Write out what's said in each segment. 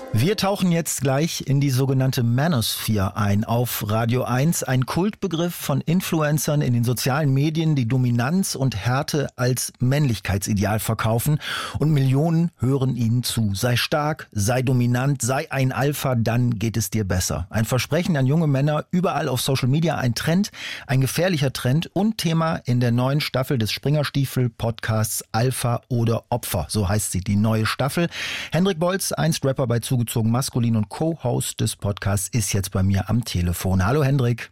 Wir tauchen jetzt gleich in die sogenannte Manosphere ein auf Radio 1, ein Kultbegriff von Influencern in den sozialen Medien, die Dominanz und Härte als Männlichkeitsideal verkaufen und Millionen hören ihnen zu. Sei stark, sei dominant, sei ein Alpha, dann geht es dir besser. Ein Versprechen an junge Männer, überall auf Social Media ein Trend, ein gefährlicher Trend und Thema in der neuen Staffel des Springerstiefel-Podcasts Alpha oder Opfer, so heißt sie, die neue Staffel. Hendrik Bolz, einst Rapper bei Zugezogen Maskulin und Co-Host des Podcasts, ist jetzt bei mir am Telefon. Hallo Hendrik.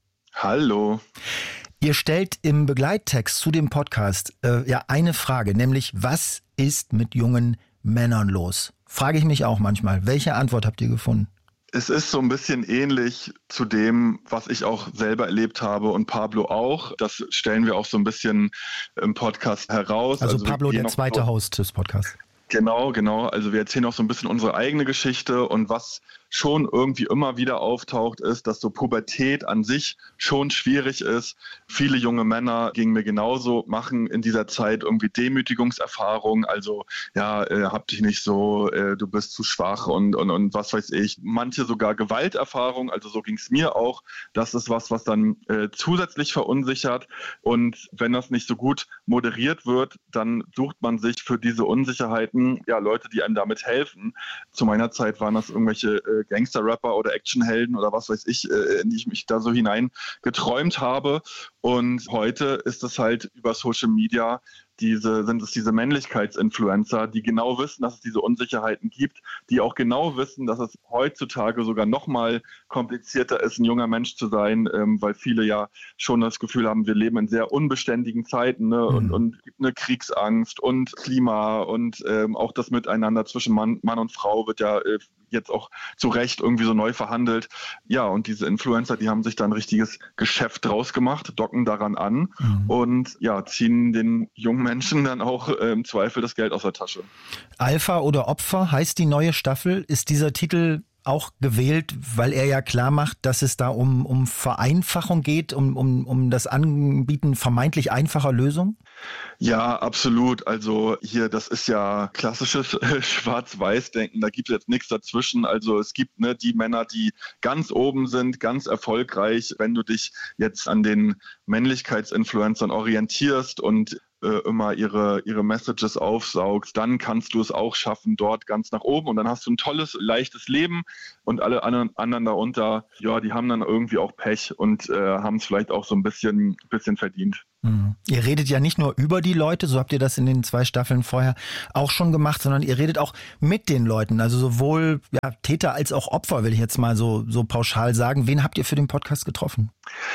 Hallo. Ihr stellt im Begleittext zu dem Podcast eine Frage, nämlich was ist mit jungen Männern los? Frage ich mich auch manchmal. Welche Antwort habt ihr gefunden? Es ist so ein bisschen ähnlich zu dem, was ich auch selber erlebt habe und Pablo auch. Das stellen wir auch so ein bisschen im Podcast heraus. Also Pablo, der zweite Host des Podcasts. Genau. Also wir erzählen auch so ein bisschen unsere eigene Geschichte und was schon irgendwie immer wieder auftaucht, ist, dass so Pubertät an sich schon schwierig ist. Viele junge Männer, gingen mir genauso, machen in dieser Zeit irgendwie Demütigungserfahrungen. Also hab dich nicht so, du bist zu schwach und was weiß ich. Manche sogar Gewalterfahrungen, also so ging es mir auch. Das ist was dann zusätzlich verunsichert. Und wenn das nicht so gut moderiert wird, dann sucht man sich für diese Unsicherheiten Leute, die einem damit helfen. Zu meiner Zeit waren das irgendwelche Gangster-Rapper oder Actionhelden oder was weiß ich, in die ich mich da so hinein geträumt habe. Und heute ist es halt über Social Media sind es diese Männlichkeitsinfluencer, die genau wissen, dass es diese Unsicherheiten gibt, die auch genau wissen, dass es heutzutage sogar noch mal komplizierter ist, ein junger Mensch zu sein, weil viele ja schon das Gefühl haben, wir leben in sehr unbeständigen Zeiten, ne? Und gibt eine Kriegsangst und Klima und auch das Miteinander zwischen Mann und Frau wird ja jetzt auch zu Recht irgendwie so neu verhandelt. Ja, und diese Influencer, die haben sich da ein richtiges Geschäft draus gemacht, docken daran an und ziehen den jungen Menschen dann auch im Zweifel das Geld aus der Tasche. Alpha oder Opfer heißt die neue Staffel. Ist dieser Titel auch gewählt, weil er ja klar macht, dass es da um Vereinfachung geht, um das Anbieten vermeintlich einfacher Lösungen? Ja, absolut. Also hier, das ist ja klassisches Schwarz-Weiß-Denken. Da gibt es jetzt nichts dazwischen. Also es gibt die Männer, die ganz oben sind, ganz erfolgreich. Wenn du dich jetzt an den Männlichkeitsinfluencern orientierst und immer ihre Messages aufsaugst, dann kannst du es auch schaffen, dort ganz nach oben und dann hast du ein tolles, leichtes Leben und alle anderen darunter, die haben dann irgendwie auch Pech und haben es vielleicht auch so ein bisschen verdient. Ihr redet ja nicht nur über die Leute, so habt ihr das in den 2 Staffeln vorher auch schon gemacht, sondern ihr redet auch mit den Leuten, also sowohl Täter als auch Opfer, will ich jetzt mal so pauschal sagen. Wen habt ihr für den Podcast getroffen?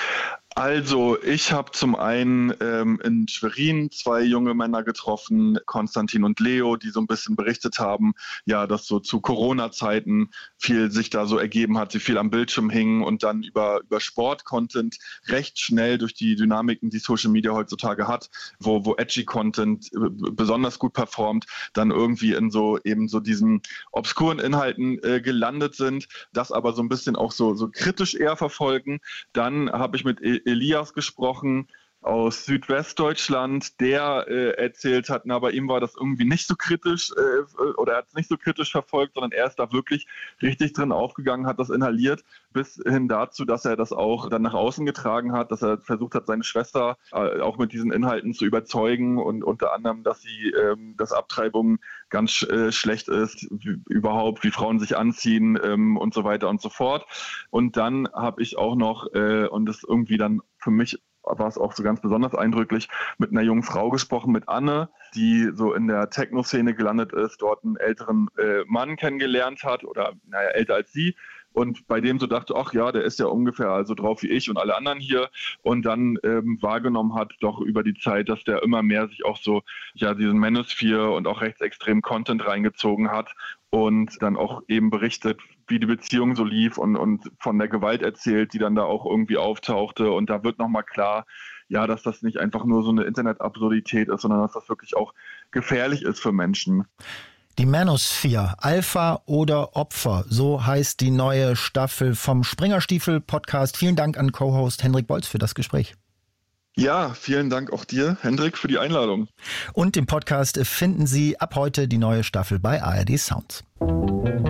Also ich habe zum einen in Schwerin 2 junge Männer getroffen, Konstantin und Leo, die so ein bisschen berichtet haben, dass so zu Corona-Zeiten viel sich da so ergeben hat, sie viel am Bildschirm hingen und dann über Sport-Content recht schnell durch die Dynamiken, die Social Media heutzutage hat, wo edgy Content besonders gut performt, dann irgendwie in so diesen obskuren Inhalten gelandet sind, das aber so ein bisschen auch so kritisch eher verfolgen. Dann habe ich mit Elias gesprochen aus Südwestdeutschland, der erzählt hat, bei ihm war das irgendwie nicht so kritisch oder er hat es nicht so kritisch verfolgt, sondern er ist da wirklich richtig drin aufgegangen, hat das inhaliert, bis hin dazu, dass er das auch dann nach außen getragen hat, dass er versucht hat, seine Schwester auch mit diesen Inhalten zu überzeugen und unter anderem, dass Abtreibung ganz schlecht ist, überhaupt, wie Frauen sich anziehen und so weiter und so fort. Und dann habe ich auch noch, und das irgendwie dann für mich war es auch so ganz besonders eindrücklich, mit einer jungen Frau gesprochen, mit Anne, die so in der Techno-Szene gelandet ist, dort einen älteren Mann kennengelernt hat oder älter als sie und bei dem so dachte, ach ja, der ist ja ungefähr so drauf wie ich und alle anderen hier und dann wahrgenommen hat doch über die Zeit, dass der immer mehr sich auch so diesen Manosphere und auch rechtsextremen Content reingezogen hat und dann auch eben berichtet, wie die Beziehung so lief und von der Gewalt erzählt, die dann da auch irgendwie auftauchte. Und da wird nochmal klar, dass das nicht einfach nur so eine Internetabsurdität ist, sondern dass das wirklich auch gefährlich ist für Menschen. Die Manosphere, Alpha oder Opfer, so heißt die neue Staffel vom Springerstiefel-Podcast. Vielen Dank an Co-Host Hendrik Bolz für das Gespräch. Ja, vielen Dank auch dir, Hendrik, für die Einladung. Und im Podcast finden Sie ab heute die neue Staffel bei ARD Sounds.